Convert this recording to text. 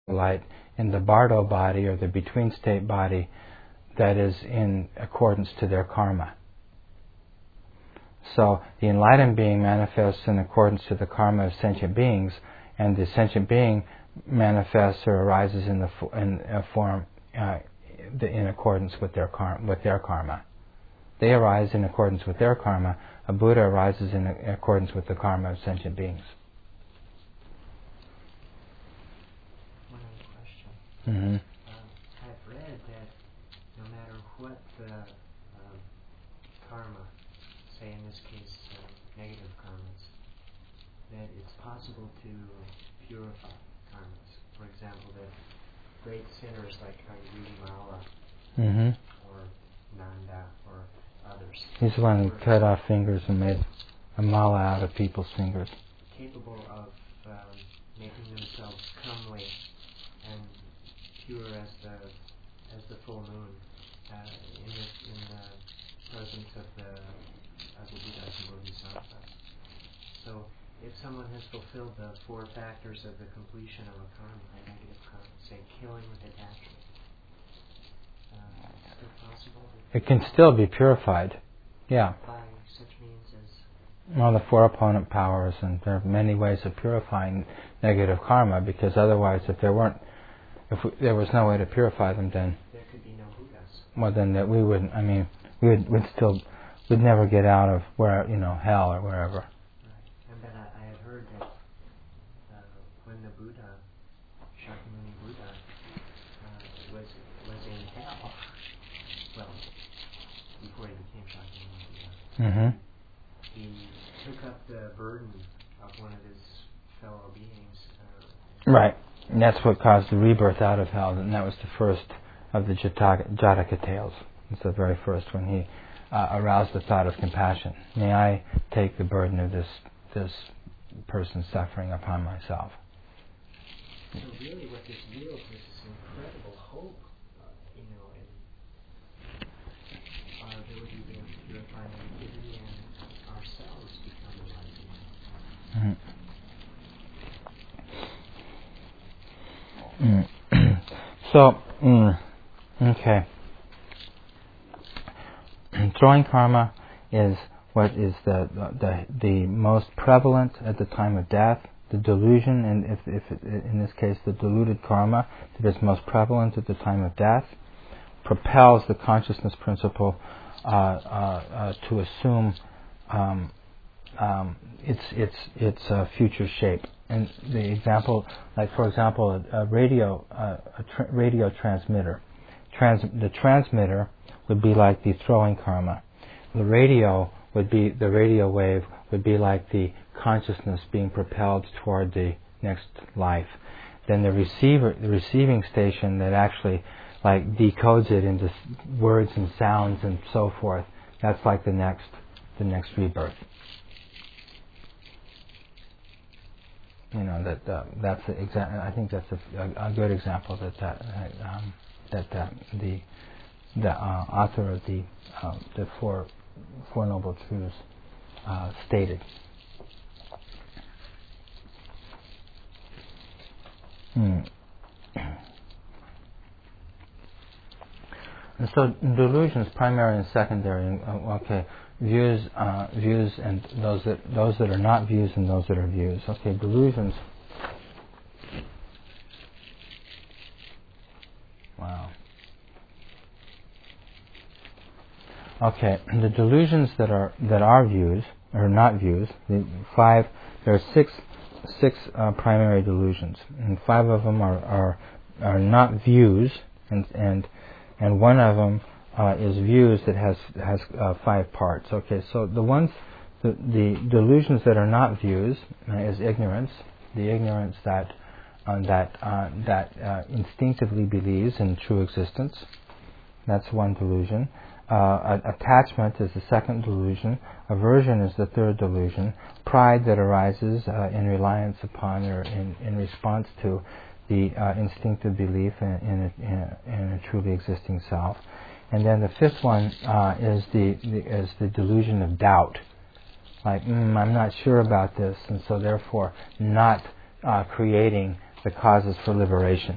light in the Bardo body or the between state body that is in accordance to their karma. So the enlightened being manifests in accordance to the karma of sentient beings, and the sentient being manifests or arises in a form in accordance with their karma. They arise in accordance with their karma. A Buddha arises in accordance with the karma of sentient beings. One other question. Mm-hmm. I've read that no matter what the karma, say in this case negative karmas, that it's possible to purify karmas. For example, that great sinners like Angulimala or Nanda or others. He's the one who cut off fingers and made a mala out of people's fingers. Capable of making themselves comely and pure as the full moon in the presence of the Buddhas and Bodhisattvas. So, if someone has fulfilled the 4 factors of the completion of a karma, a negative karma, say killing with attachment, is it possible? It can still be purified. Yeah. By such means as? Well, the 4 opponent powers, and there are many ways of purifying negative karma, because otherwise, if there was no way to purify them, then there could be no Buddhas. Well, then that we wouldn't. I mean, we'd never get out of hell or wherever. Right. And then I had heard that when the Buddha, Shakyamuni Buddha, was in hell, well, before he became Shakyamuni Buddha, he took up the burden of one of his fellow beings. Right. And that's what caused the rebirth out of hell, and that was the first of the Jataka tales. It's the very first when he aroused the thought of compassion. May I take the burden of this person's suffering upon myself? So really what this yields is this incredible hope, in our ability to purify negativity and ourselves become enlightened. So, okay. Throwing karma is what is the most prevalent at the time of death. The delusion, and if in this case the deluded karma that is most prevalent at the time of death, propels the consciousness principle to assume its future shape. And the example, like for example, a radio transmitter. The transmitter would be like the throwing karma. The radio wave would be like the consciousness being propelled toward the next life. Then the receiving station that actually like decodes it into words and sounds and so forth. That's like the next rebirth. That's I think that's a good example that the author of the four noble truths stated. And so delusions, primary and secondary. Views, and those that are not views and those that are views. Okay, delusions. Wow. Okay, the delusions that are views or not views. There are six primary delusions, and 5 of them are not views, and one of them is views that has 5 parts. Okay, so the delusions that are not views is ignorance, the ignorance that instinctively believes in true existence. That's one delusion. Attachment is the second delusion. Aversion is the third delusion. Pride that arises in reliance upon or in response to the instinctive belief in a truly existing self. And then the 5th one is the delusion of doubt. Like, I'm not sure about this, and so therefore not creating the causes for liberation.